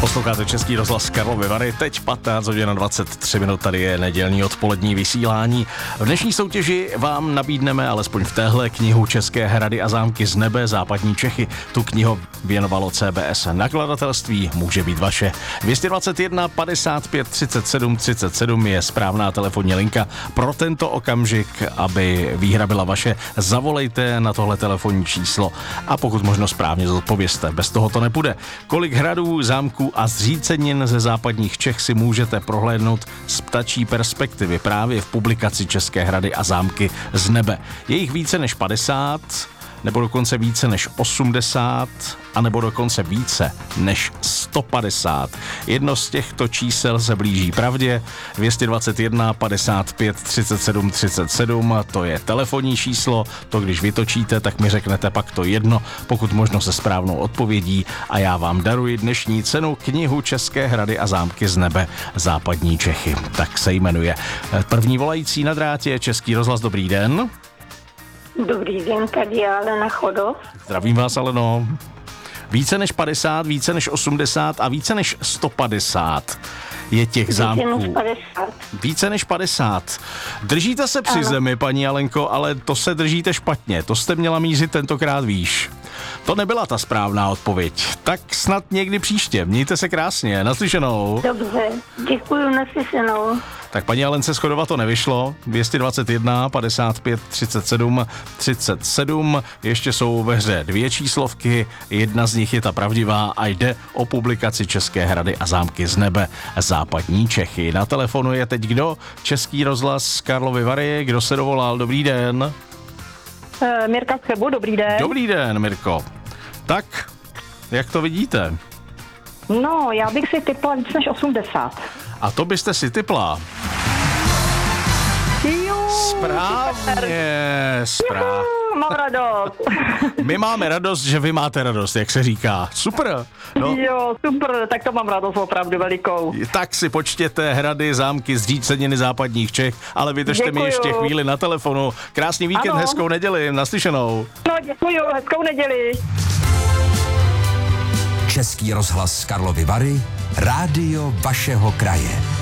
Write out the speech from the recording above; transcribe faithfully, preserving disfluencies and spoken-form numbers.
Posloucháte Český rozhlas Karlovy Vary, teď patnáct hodin dvacet tři minut, tady je nedělní odpolední vysílání. V dnešní soutěži vám nabídneme alespoň v téhle knihu České hrady a zámky z nebe, západní Čechy. Tu knihu věnovalo C B S nakladatelství, může být vaše. dvě dvacet jedna padesát pět třicet sedm třicet sedm je správná telefonní linka pro tento okamžik, aby výhra byla vaše. Zavolejte na tohle telefonní číslo a pokud možno správně zodpovězte. Bez toho to nepůjde. Kolik hradů, zámků a zřícenin ze západních Čech si můžete prohlédnout z ptačí perspektivy právě v publikaci České hrady a zámky z nebe. Je jich více než padesát, nebo dokonce více než osmdesát, anebo dokonce více než sto padesát. Jedno z těchto čísel se blíží pravdě. dvě dvacet jedna padesát pět třicet sedm třicet sedm, to je telefonní číslo, to když vytočíte, tak mi řeknete pak to jedno, pokud možno se správnou odpovědí a já vám daruji dnešní cenu knihu České hrady a zámky z nebe, západní Čechy. Tak se jmenuje. První volající na drátě, Český rozhlas, dobrý den. Dobrý den, tady je Alena Chodov. Zdravím vás, Aleno. Více než padesát, více než osmdesát a více než sto padesát je těch zámků. Více než padesát. Více než padesát. Držíte se při ano. zemi, paní Alenko, ale to se držíte špatně. To jste měla mířit tentokrát výš. To nebyla ta správná odpověď. Tak snad někdy příště. Mějte se krásně. Naslyšenou. Dobře, děkuju, naslyšenou. Tak paní Alence Schodova to nevyšlo. dvě dvacet jedna padesát pět třicet sedm třicet sedm. Ještě jsou ve hře dvě číslovky. Jedna z nich je ta pravdivá a jde o publikaci České hrady a zámky z nebe, západní Čechy. Na telefonu je teď kdo? Český rozhlas Karlovy Vary. Kdo se dovolal? Dobrý den. Uh, Mirka z Chebu, dobrý den. Dobrý den, Mirko. Tak, jak to vidíte? No, já bych si typla víc než osmdesát. A to byste si typla? Jo, správně, správně. Mám radost. My máme radost, že vy máte radost, jak se říká. Super. No. Jo, super, tak to mám radost opravdu velikou. Tak si počtěte hrady, zámky, zříceniny západních Čech, ale vydržte Děkuju. mi ještě chvíli na telefonu. Krásný víkend, ano. Hezkou neděli, naslyšenou. No, děkuju, hezkou neděli. Český rozhlas Karlovy Vary, rádio vašeho kraje.